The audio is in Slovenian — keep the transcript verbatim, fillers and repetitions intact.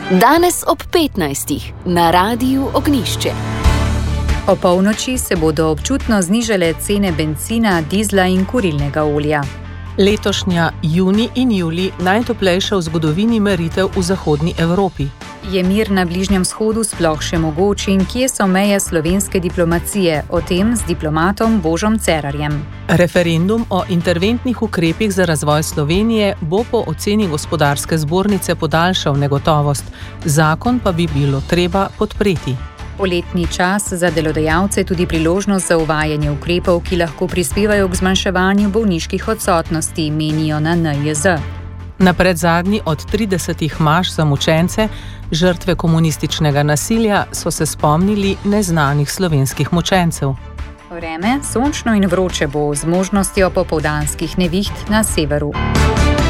Danes ob petnajstih na Radiu Ognjišče. O polnoči se bodo občutno znižale cene bencina, dizla in kurilnega olja. Letošnja junij in julij najtoplejša v zgodovini meritev v zahodni Evropi. Je mir na Bližnjem vzhodu sploh še mogoč in kje so meje slovenske diplomacije? O tem z diplomatom Božom Cerarjem. Referendum o interventnih ukrepih za razvoj Slovenije bo po oceni Gospodarske zbornice podaljšal negotovost, zakon pa bi bilo treba podpreti. Poletni čas za delodajalce tudi priložnost za uvajanje ukrepov, ki lahko prispevajo k zmanjševanju bolniških odsotnosti, menijo na N J Z. Na predzadnji od tridesetih maš za mučence, žrtve komunističnega nasilja, so se spomnili neznanih slovenskih mučencev. Vreme sončno in vroče bo z možnostjo popoldanskih neviht na severu.